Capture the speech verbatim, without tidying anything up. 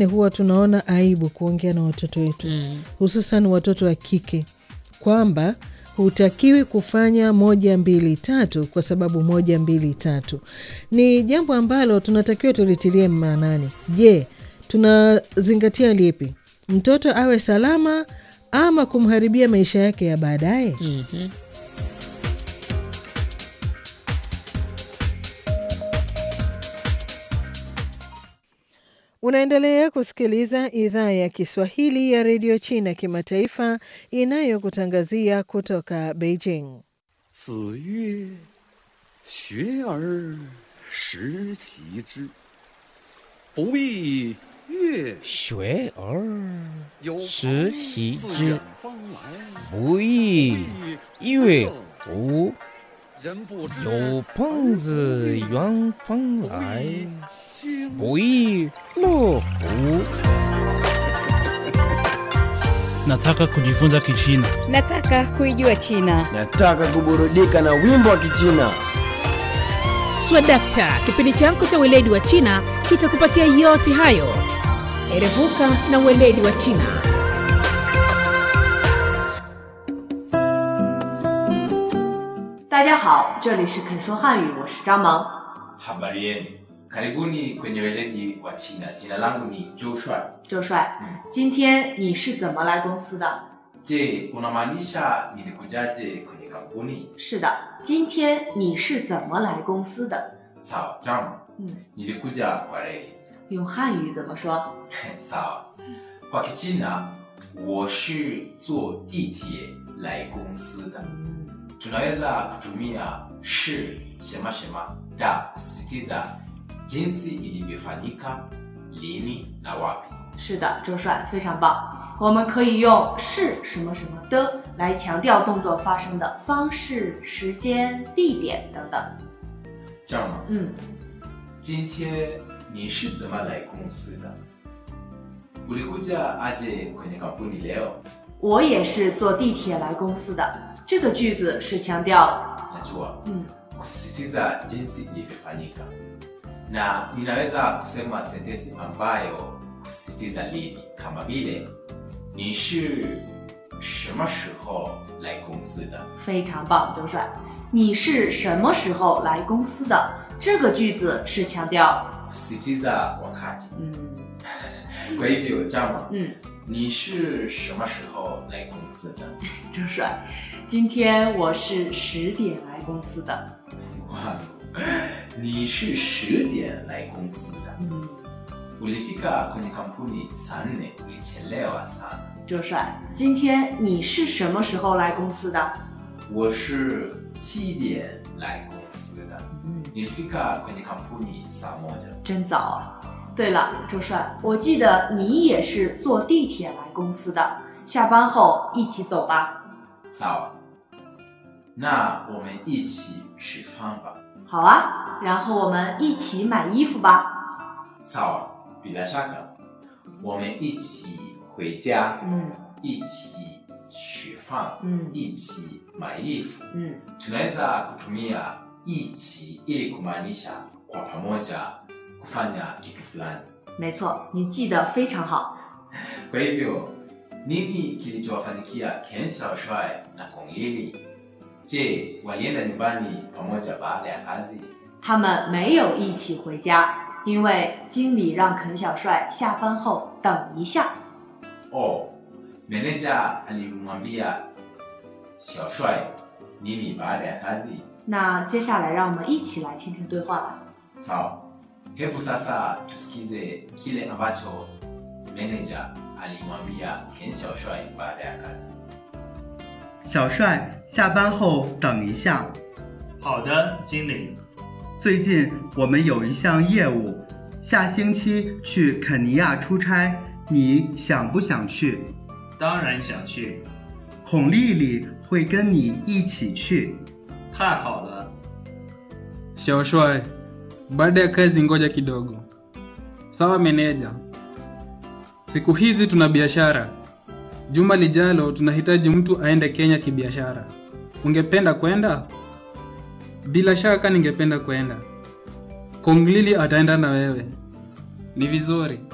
mwingine huwa tunaona aibu kuongea na watoto wetu, mm. hususan watoto wa kike, kwamba hutakiwi kufanya moja mbili tatu kwa sababu moja mbili tatu. Ni jambo ambalo tunatakiwa tulitilie maanani. Je, tunazingatia lipi? Mtoto awe salama ama kumharibia maisha yake ya baadaye? Mhm. Unaendelea kusikiliza idhaa ya Kiswahili ya Radio China Kimataifa inayokutangazia kutoka Beijing. 子曰：学而时习之，不亦乐学而有时习朋自之远方来， 不亦乐乎？ 人不知有朋自远方来， 君不亦乐乎？ Nataka kujifunza Kichina. Nataka kuijua China. Nataka kuburudika na wimbo wa Kichina. Swadakta, kipindi chako cha weledi wa China kitakupatia yote hayo. Erevuka na weledi wa China. 大家好，这里是肯说汉语，我是张萌。 Habari yenu. Karibuni kwenye weledi wa China. Jina langu ni Joe Shuai. 周帅，今天你是怎么来公司的？ Je, unamaanisha nilikujaje kwenye kampuni? 是的，今天你是怎么来公司的？ Sawa, Jama. 嗯， Nilikuja kwa reli. 用汉语怎么说？ Sawa. Kwa Kichina, 我是坐地铁来公司的. Tunaweza kutumia shi shema shema da kusisitiza jinsi ilivyofanyika, lini na wapi. 是的，周帅非常棒。我们可以用是什么什么的来强调动作发生的方式、时间、地点等等。 Jama. 嗯， 今天你是怎么来公司的? Ulikuja aje kwenye kampuni leo? 我也是坐地铁来公司的。这个句子是强调 Najua. 嗯 kusisitiza jinsi ilivyofanyika. Na ninaweza kusema sentensi ambayo kusisitiza lini kama vile 你是什么时候来公司的? 非常棒，周帅。你是什么时候来公司的？这个句子是强调 kusisitiza wakati. 嗯 Kwa hivyo Jama, 嗯， 你是什么时候来公司的? 周帅，今天我是十点来公司的。 Wow. 你是十点来公司的. 嗯， Ulifika kwenye kampuni saa nne, ulichelewa sana. 周帅，今天你是什么时候来公司的？ 我是七点来公司的. 嗯， Nilifika kwenye kampuni saa moja. 真早啊。对了，周帅，我记得你也是坐地铁来公司的，下班后一起走吧。 Sawa. Na 我们一起吃饭吧. 好啊，然后我们一起买衣服吧。 Sawa, bila shaka. 我们一起回家. 嗯一起吃饭. 嗯一起买衣服. 嗯， Tunaweza kutumia 一起 ili kumaanisha kwa pamoja kufanya kitu fulani. 没错，你记得非常好。 Kwa hivyo, nini kilichowafanikia Ken Xiaoshuai na Kong Lili? Je, walienda nyumbani pamoja baada ya kazi? 他们没有一起回家，因为经理让肯小帅下班后等一下。 Oh, meneja alimwambia Xiaoshuai nini baada ya kazi? 那接下来让我们一起来听听对话吧。 Sawa. Hebu sasa tusikize kile ambacho meneja alimwambia Ken Xiaoshuai baada ya kazi. 小帅，下班后等一下。 好的，经理。 最近我们有一项业务，下星期去肯尼亚出差，你想不想去？ 当然想去。 孔丽丽会跟你一起去。 太好了。 Xiaoshuai, baada ya kazi ngoja kidogo. Sawa meneja. Siku hizi tuna biashara. Juma lijalo tunahitaji mtu aende Kenya kibiashara. Ungependa kwenda? Bila shaka ningependa kwenda. Kong Lili ataenda na wewe. Ni vizuri.